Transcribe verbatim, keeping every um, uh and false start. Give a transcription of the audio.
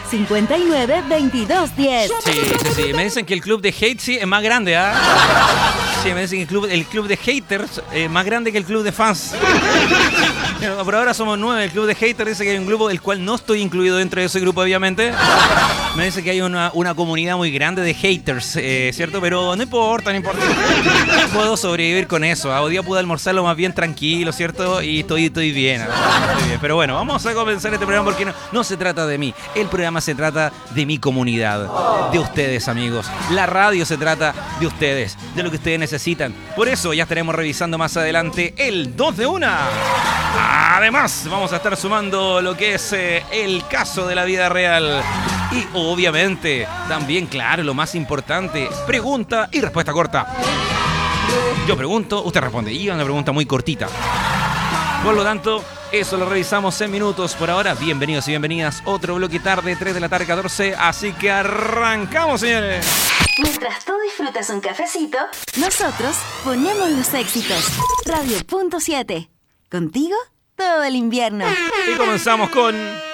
cincuenta y nueve, veintidós, diez. Sí, sí, sí. Me dicen que el club de hate sí es más grande, ¿ah? Sí, me dicen que el club, el club de haters es más grande que el club de fans. Pero por ahora somos nueve. El club de haters dice que hay un grupo del cual no estoy incluido dentro de ese grupo, obviamente. Me dice que hay una, una comunidad muy grande de haters, eh, ¿cierto? Pero no importa, no importa. Puedo sobrevivir con eso. Hoy día pude almorzarlo más bien tranquilo, ¿cierto? Y estoy, estoy bien, estoy bien. Pero bueno, vamos a comenzar este programa porque no, no se trata de mí. El programa se trata de mi comunidad, de ustedes, amigos. La radio se trata de ustedes, de lo que ustedes necesitan. Por eso ya estaremos revisando más adelante el dos de una. Además, vamos a estar sumando lo que es eh, el caso de la vida real. Y obviamente, también, claro, lo más importante, pregunta y respuesta corta. Yo pregunto, usted responde. Y una pregunta muy cortita. Por lo tanto, eso lo revisamos en minutos. Por ahora, bienvenidos y bienvenidas. Otro bloque tarde, tres de la tarde, catorce. Así que arrancamos, señores. Mientras tú disfrutas un cafecito, nosotros ponemos los éxitos. Radio punto siete. Contigo, todo el invierno. Y comenzamos con